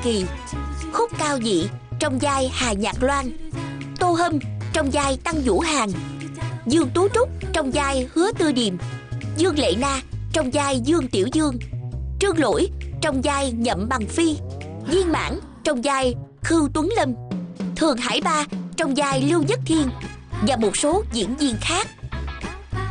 Kỳ, Khúc Cao Dị trong vai Hà Nhạc Loan, Tô Hâm trong vai Tăng Vũ Hàn, Dương Tú Trúc trong vai Hứa Tư Điềm, Dương Lệ Na trong vai Dương Tiểu Dương, Trương Lỗi trong vai Nhậm Bằng Phi, Viên Mãn trong vai Khưu Tuấn Lâm, Thường Hải Ba trong vai Lưu Nhất Thiên và một số diễn viên khác.